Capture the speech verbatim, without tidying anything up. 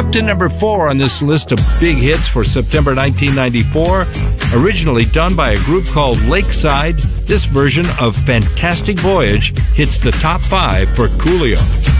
Up to number four on this list of big hits for September nineteen ninety-four, originally done by a group called Lakeside, this version of Fantastic Voyage hits the top five for Coolio.